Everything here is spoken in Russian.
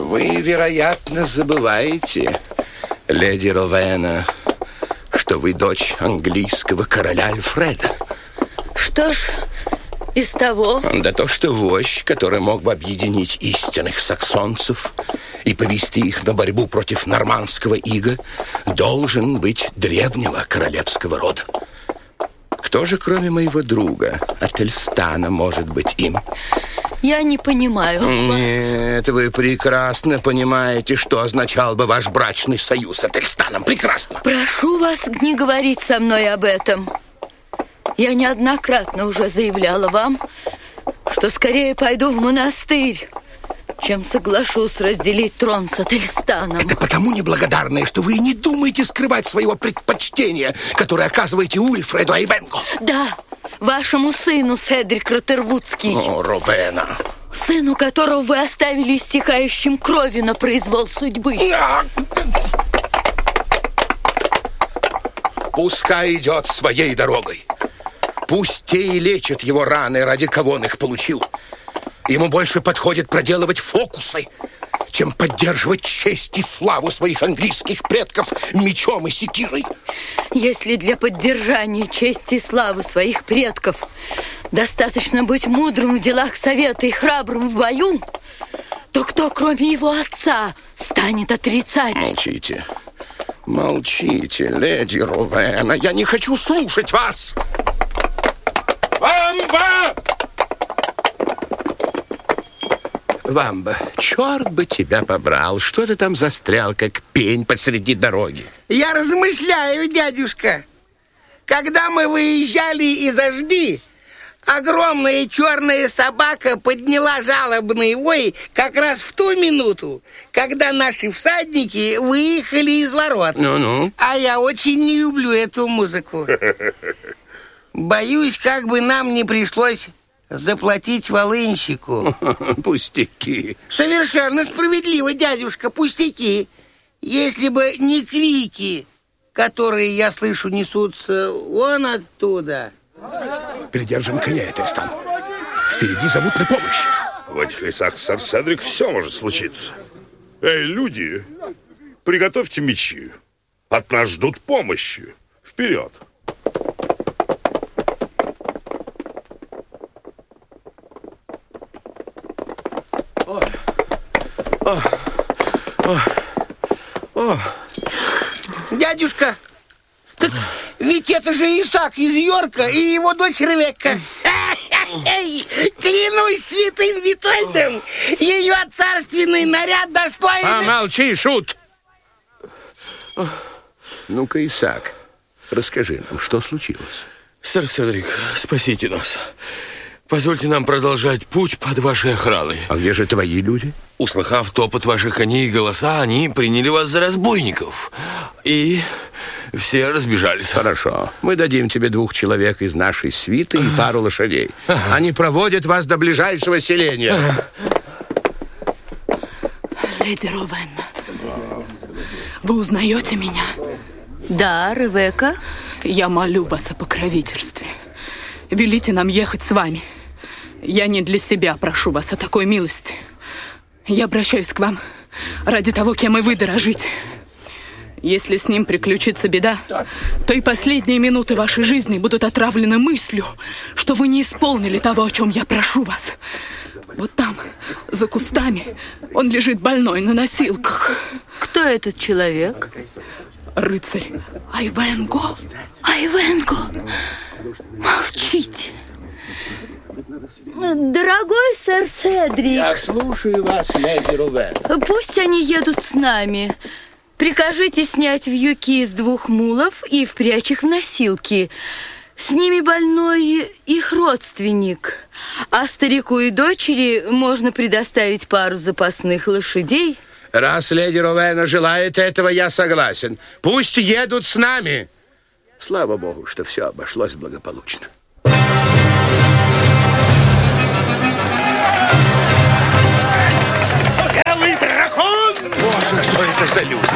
Вы, вероятно, забываете, леди Ровена, что вы дочь английского короля Альфреда. Что ж из того? Да то, что вождь, который мог бы объединить истинных саксонцев и повести их на борьбу против нормандского ига, должен быть древнего королевского рода. Кто же, кроме моего друга Ательстана, может быть им? Я не понимаю вас. Нет, вы прекрасно понимаете, что означал бы ваш брачный союз с Ательстаном. Прекрасно. Прошу вас не говорить со мной об этом. Я неоднократно уже заявляла вам, что скорее пойду в монастырь, чем соглашусь разделить трон с Ательстаном. Это потому неблагодарное, что вы и не думаете скрывать своего предпочтения, которое оказываете Уильфреду Айвенго. Да, вашему сыну, Седрик Роттервудский. О, Ровена. Сыну, которого вы оставили истекающим крови на произвол судьбы. Пускай идет своей дорогой. Пусть те и лечат его раны, ради кого он их получил. Ему больше подходит проделывать фокусы, чем поддерживать честь и славу своих английских предков мечом и секирой. Если для поддержания чести и славы своих предков достаточно быть мудрым в делах совета и храбрым в бою, то кто, кроме его отца, станет отрицать? Молчите. Молчите, леди Ровена. Я не хочу слушать вас. Вамба! Вамба, черт бы тебя побрал. Что ты там застрял, как пень посреди дороги? Я размышляю, дядюшка. Когда мы выезжали из Ашби, огромная черная собака подняла жалобный вой как раз в ту минуту, когда наши всадники выехали из ворот. Ну-ну. А я очень не люблю эту музыку. Боюсь, как бы нам не пришлось заплатить волынщику. Пустяки. Совершенно справедливо, дядюшка, пустяки. Если бы не крики, которые, я слышу, несутся вон оттуда. Придержим коня, Ательстан. Впереди зовут на помощь. В этих лесах, сэр Седрик, все может случиться. Эй, люди, приготовьте мечи. От нас ждут помощи. Вперед! Дядюшка, так ведь это же Исаак из Йорка и его дочь Ревекка. Клянусь святым Витольдом, ее царственный наряд достоин... Помолчи, шут! Ну-ка, Исаак, расскажи нам, что случилось? Сэр Седрик, спасите нас. Позвольте нам продолжать путь под вашей охраной. А где же твои люди? Услыхав топот ваших коней и голоса, они приняли вас за разбойников. И все разбежались. Хорошо. Мы дадим тебе 2 человек из нашей свиты и пару лошадей. Они проводят вас до ближайшего селения. Леди Ровена, вы узнаете меня? Да, Ревекка. Я молю вас о покровительстве. Велите нам ехать с вами. Я не для себя прошу вас о такой милости. Я обращаюсь к вам ради того, кем и вы дорожите. Если с ним приключится беда, то и последние минуты вашей жизни будут отравлены мыслью, что вы не исполнили того, о чем я прошу вас. Вот там, за кустами, он лежит больной на носилках. Кто этот человек? Рыцарь Айвенго. Айвенго! Молчите. Дорогой сэр Седрик. Я слушаю вас, леди Ровена. Пусть они едут с нами. Прикажите снять вьюки из 2 мулов и впрячь их в носилки. С ними больной их родственник. А старику и дочери можно предоставить пару запасных лошадей. Раз леди Ровена желает этого, я согласен. Пусть едут с нами. Слава богу, что все обошлось благополучно. Белый дракон! Боже, что это за люди?